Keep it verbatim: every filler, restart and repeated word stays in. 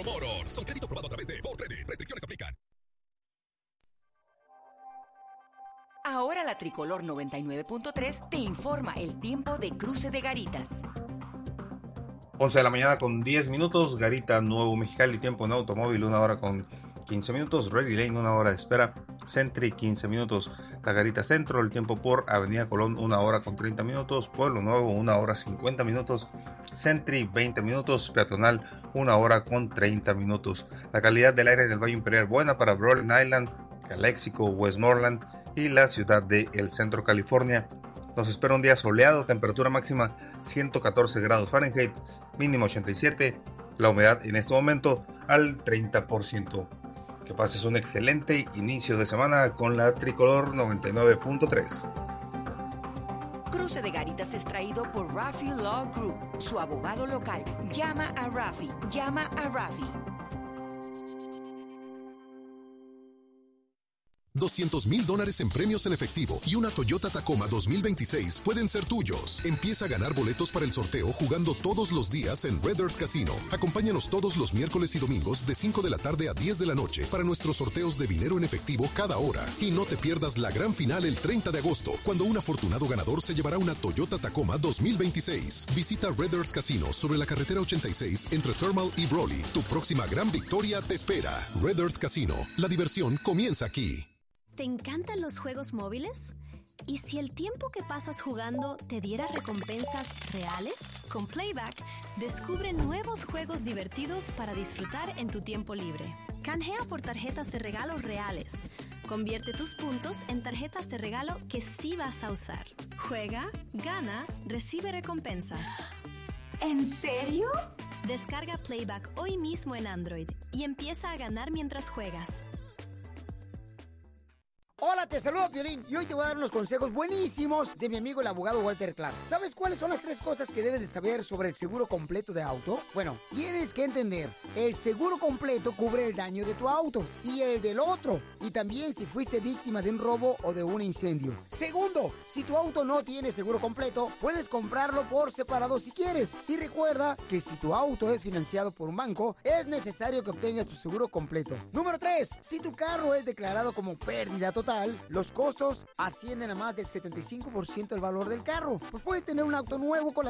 O'Reilly Auto Motors. Con crédito aprobado a través de Ford Credit. Restricciones aplican. Ahora la Tricolor noventa y nueve punto tres te informa el tiempo de Cruce de Garitas. once de la mañana con diez minutos, Garita, Nuevo Mexicali, tiempo en automóvil, una hora con quince minutos, Ready Lane, una hora de espera, Sentry, quince minutos, La Garita Centro, el tiempo por Avenida Colón, una hora con treinta minutos, Pueblo Nuevo, una hora cincuenta minutos, Sentry, veinte minutos, Peatonal, una hora con treinta minutos. La calidad del aire del Valle Imperial buena para Rhode Island, Calexico, Westmoreland y la ciudad de El Centro, California. Nos espera un día soleado, temperatura máxima ciento catorce grados Fahrenheit, mínimo ochenta y siete, la humedad en este momento al treinta por ciento. Que pases un excelente inicio de semana con la Tricolor noventa y nueve punto tres. Cruce de Garitas es traído por Rafi Law Group, su abogado local. Llama a Rafi, llama a Rafi. doscientos mil dólares en premios en efectivo y una Toyota Tacoma dos mil veintiséis pueden ser tuyos. Empieza a ganar boletos para el sorteo jugando todos los días en Red Earth Casino. Acompáñanos todos los miércoles y domingos de cinco de la tarde a diez de la noche para nuestros sorteos de dinero en efectivo cada hora. Y no te pierdas la gran final el treinta de agosto, cuando un afortunado ganador se llevará una Toyota Tacoma dos mil veintiséis. Visita Red Earth Casino sobre la carretera ochenta y seis entre Thermal y Brawley. Tu próxima gran victoria te espera. Red Earth Casino. La diversión comienza aquí. ¿Te encantan los juegos móviles? ¿Y si el tiempo que pasas jugando te diera recompensas reales? Con Playback, descubre nuevos juegos divertidos para disfrutar en tu tiempo libre. Canjea por tarjetas de regalo reales. Convierte tus puntos en tarjetas de regalo que sí vas a usar. Juega, gana, recibe recompensas. ¿En serio? Descarga Playback hoy mismo en Android y empieza a ganar mientras juegas. Hola, te saludo, Piolín, y hoy te voy a dar unos consejos buenísimos de mi amigo el abogado Walter Clark. ¿Sabes cuáles son las tres cosas que debes de saber sobre el seguro completo de auto? Bueno, tienes que entender, el seguro completo cubre el daño de tu auto y el del otro, y también si fuiste víctima de un robo o de un incendio. Segundo, si tu auto no tiene seguro completo, puedes comprarlo por separado si quieres. Y recuerda que si tu auto es financiado por un banco, es necesario que obtengas tu seguro completo. Número tres, si tu carro es declarado como pérdida total, los costos ascienden a más del setenta y cinco por ciento del valor del carro. Pues puedes tener un auto nuevo con la